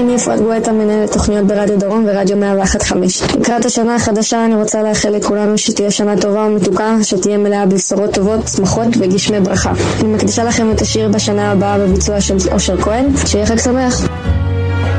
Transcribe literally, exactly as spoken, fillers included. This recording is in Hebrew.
אני אפרת גואטה, מנהלת תוכניות ברדיו דרום ורדיו מאה ואחת נקודה חמש. לקראת השנה החדשה אני רוצה לאחל לכולנו שתהיה שנה טובה ומתוקה, שתהיה מלאה בבשורות טובות, שמחות וגשמי ברכה. אני מקדישה לכם את השיר בשנה הבאה בביצוע של אושר כהן. שיהיה חג שמח.